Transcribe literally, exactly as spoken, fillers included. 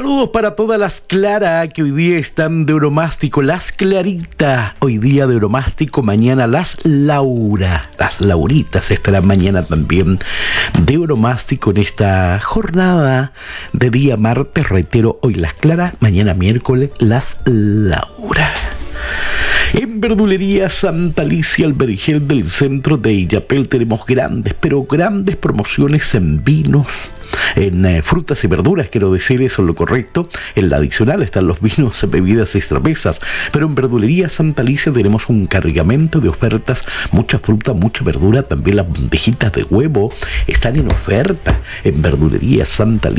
Saludos para todas las Clara que hoy día están de Euromástico, las Clarita, hoy día de Euromástico, mañana las Laura, las Lauritas estarán mañana también de Euromástico en esta jornada de día martes, reitero, hoy las Clara, mañana miércoles las Laura. En Verdulería Santa Alicia, el Vergel del centro de Illapel, tenemos grandes, pero grandes promociones en vinos, en eh, frutas y verduras, quiero decir, eso es lo correcto. En la adicional están los vinos, bebidas y cervezas, pero en Verdulería Santa Alicia tenemos un cargamento de ofertas, mucha fruta, mucha verdura, también las bandejitas de huevo están en oferta en Verdulería Santa Alicia.